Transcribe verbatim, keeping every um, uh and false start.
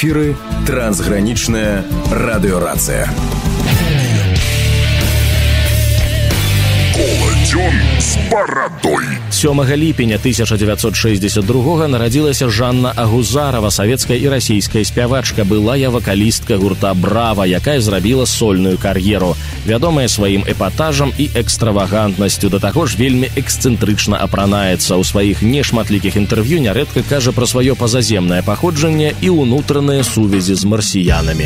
эфіры трансгранічная радыёрацыя. Коладзён з барадой. сёмага ліпеня тысяча дзевяцьсот шэсцьдзесят другога нарадзілася Жанна Агузарова, савецкая і расійская спявачка, былая вакалістка гурта «Брава», якая зрабіла сольную кар'еру. Вядомая сваім эпатажам і экстравагантнасцю, да таго ж вельмі эксцэнтрычна апранаецца. У сваіх нешматлікіх інтэрв'ю нярэдка кажа пра сваё пазаземнае паходжанне і ўнутраныя сувязі з марсіянамі.